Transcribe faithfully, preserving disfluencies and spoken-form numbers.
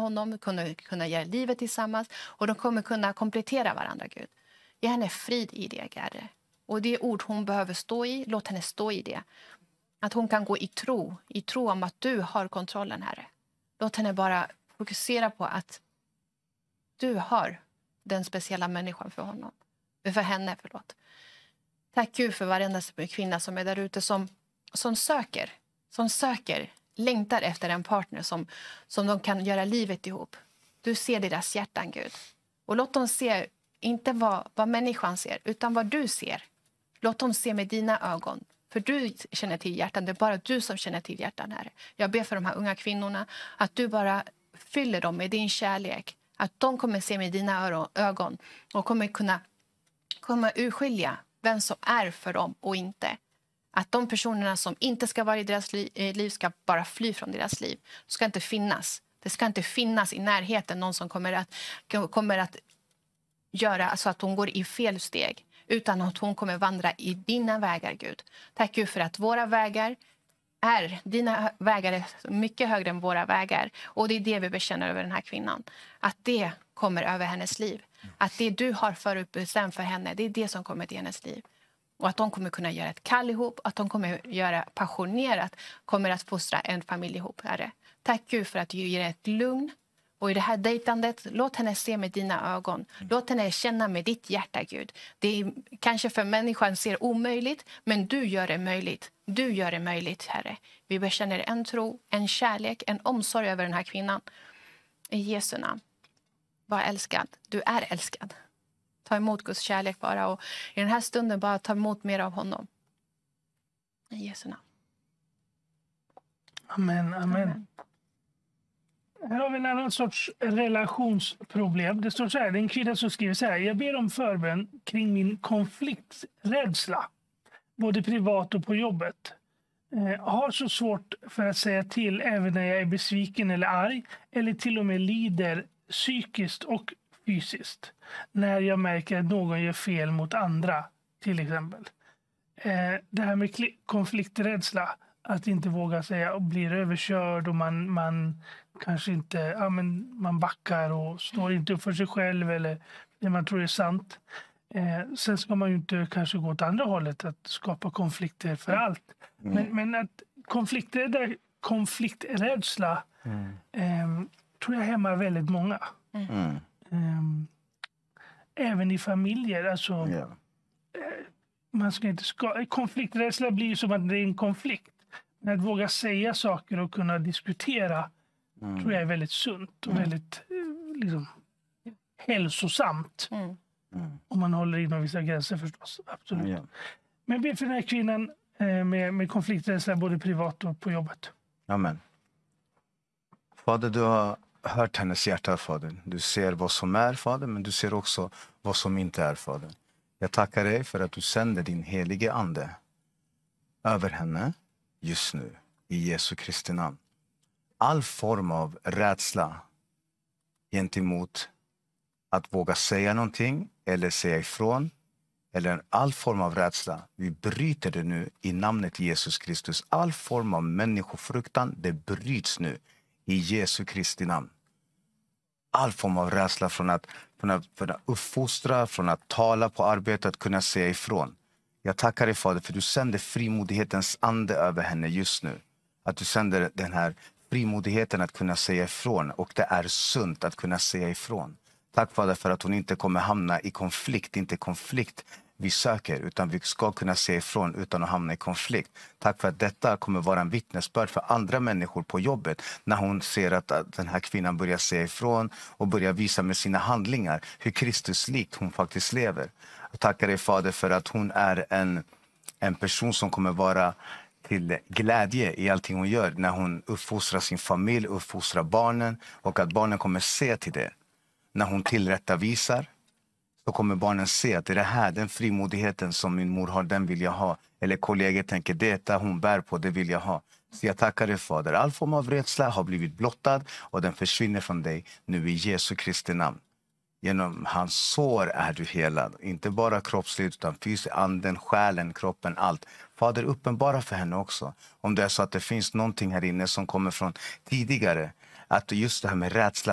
honom, kunna, kunna göra livet tillsammans. Och de kommer kunna komplettera varandra, Gud. Ge henne frid i det, Herre. Och det ord hon behöver stå i, låt henne stå i det. Att hon kan gå i tro, i tro om att du har kontrollen, Herre. Låt henne bara fokusera på att du har den speciella människan för honom. För henne, förlåt. Tack Gud för varenda kvinna som är där ute som, som söker. Som söker, längtar efter en partner som, som de kan göra livet ihop. Du ser deras hjärtan, Gud. Och låt dem se, inte vad, vad människan ser, utan vad du ser. Låt dem se med dina ögon. För du känner till hjärtan, det är bara du som känner till hjärtan, Herre. Jag ber för de här unga kvinnorna att du bara fyller dem med din kärlek. Att de kommer se med dina ögon och kommer kunna komma urskilja vem som är för dem och inte. Att de personerna som inte ska vara i deras liv ska bara fly från deras liv. Det ska inte finnas. Det ska inte finnas i närheten någon som kommer att, kommer att göra så att hon går i fel steg. Utan att hon kommer vandra i dina vägar, Gud. Tack Gud för att våra vägar är, dina vägar är mycket högre än våra vägar. Och det är det vi bekänner över den här kvinnan. Att det kommer över hennes liv. Att det du har förutbestämt för henne, det är det som kommer till hennes liv. Och att de kommer kunna göra ett kall ihop. Att de kommer göra passionerat, kommer att fostra en familj ihop, Herre. Tack Gud för att du ger ett lugn. Och i det här dejtandet, låt henne se med dina ögon. Låt henne känna med ditt hjärta, Gud. Det är kanske för människan ser omöjligt, men du gör det möjligt. Du gör det möjligt, Herre. Vi bekänner en tro, en kärlek, en omsorg över den här kvinnan. I Jesu namn. Var älskad. Du är älskad. Ta emot Guds kärlek bara. Och i den här stunden bara ta emot mer av honom. I Jesu namn. Amen, amen. amen. Här har vi en annan sorts relationsproblem. Det står så här, det är en kvinna som skriver så här. Jag ber om förbön kring min konflikträdsla. Både privat och på jobbet. Eh, har så svårt för att säga till även när jag är besviken eller arg. Eller till och med lider psykiskt och fysiskt. När jag märker att någon gör fel mot andra, till exempel. Eh, det här med konflikträdsla. Att inte våga säga och blir överkörd och man, man kanske inte, ja men man backar och står inte upp för sig själv eller det man tror är sant. Eh, sen ska man ju inte kanske gå åt andra hållet att skapa konflikter för allt. Mm. Men, men att konflikträdsla, konflikträdsla mm. eh, tror jag hämmar väldigt många. Mm. Eh, även i familjer. Alltså, yeah. eh, man ska inte ska, konflikträdsla blir som att det är en konflikt. Att våga säga saker och kunna diskutera mm. tror jag är väldigt sunt och mm. väldigt liksom, hälsosamt. Mm. Mm. Om man håller inom vissa gränser förstås. Absolut. Mm. Men be för den här kvinnan eh, med, med konflikträdsla både privat och på jobbet. Amen. Fader, du har hört hennes hjärta, Fader. Du ser vad som är, Fader, men du ser också vad som inte är, Fader. Jag tackar dig för att du sänder din helige ande över henne just nu, i Jesu Kristi namn. All form av rädsla gentemot att våga säga någonting eller säga ifrån, eller all form av rädsla, vi bryter det nu i namnet Jesus Kristus. All form av människofruktan, det bryts nu i Jesu Kristi namn. All form av rädsla från att, från att, från att uppfostra, från att tala på arbetet, att kunna säga ifrån. Jag tackar dig, Fader, för du sänder frimodighetens ande över henne just nu. Att du sänder den här frimodigheten att kunna säga ifrån. Och det är sunt att kunna säga ifrån. Tack, Fader, för att hon inte kommer hamna i konflikt. Inte konflikt vi söker, utan vi ska kunna säga ifrån utan att hamna i konflikt. Tack för att detta kommer vara en vittnesbörd för andra människor på jobbet. När hon ser att den här kvinnan börjar säga ifrån och börjar visa med sina handlingar hur Kristus likt hon faktiskt lever. Jag tackar dig, Fader, för att hon är en, en person som kommer vara till glädje i allting hon gör. När hon uppfostrar sin familj, uppfostrar barnen, och att barnen kommer se till det. När hon tillrättavisar, så kommer barnen se att det är det här, den frimodigheten som min mor har, den vill jag ha. Eller kollegor tänker, det är hon bär på, det vill jag ha. Så jag tackar dig, Fader. All form av rädsla har blivit blottad och den försvinner från dig nu i Jesu Kristi namn. Genom hans sår är du helad. Inte bara kroppsligt utan fysiskt, anden, själen, kroppen, allt. Fader, uppenbara för henne också. Om det är så att det finns någonting här inne som kommer från tidigare. Att just det här med rädsla.